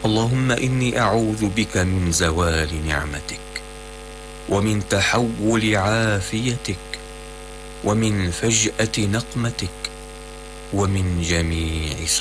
اللهم إني أعوذ بك من زوال نعمتك، ومن تحول عافيتك، ومن فجأة نقمتك، ومن جميع